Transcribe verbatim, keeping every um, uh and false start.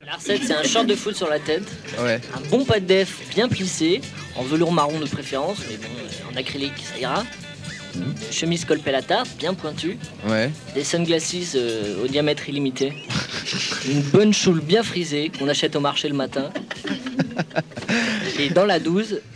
La recette, c'est un short de foot sur la tête, Ouais. un bon pas de def bien plissé, en velours marron de préférence, mais bon, euh, en acrylique ça ira. Mmh. Chemise col à tarte, bien pointue. Ouais. Des sunglasses euh, au diamètre illimité. Une bonne choule bien frisée qu'on achète au marché le matin. Et dans la douze,